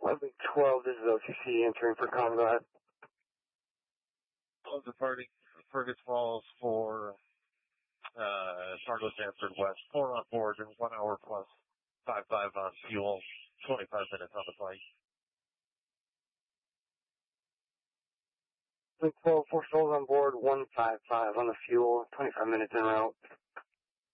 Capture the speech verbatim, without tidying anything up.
Link twelve, this is O C C entering for combat. twelve departing Fergus Falls for uh, Cargo Stanford West. Four on board and one hour plus five five on fuel. twenty-five minutes on the flight. Link twelve, four souls on board, one five five on the fuel, twenty-five minutes en route.